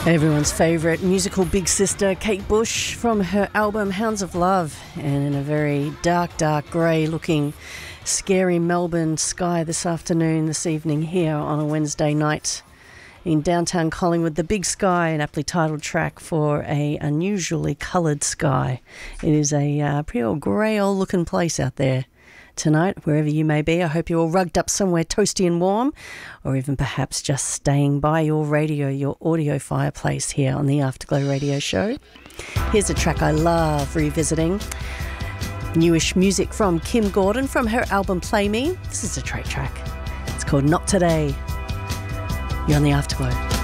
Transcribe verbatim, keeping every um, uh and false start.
Everyone's favourite musical big sister, Kate Bush, from her album Hounds of Love, and in a very dark, dark grey looking scary Melbourne sky this afternoon, this evening here on a Wednesday night in downtown Collingwood. The Big Sky, an aptly titled track for a unusually coloured sky. It is a uh, pretty old grey old looking place out there tonight, wherever you may be. I hope you're all rugged up somewhere toasty and warm, or even perhaps just staying by your radio, your audio fireplace here on the Afterglow Radio Show. Here's a track I love revisiting. Newish music from Kim Gordon from her album Play Me. This is a great track. It's called Not Today. You're on the Afterglow.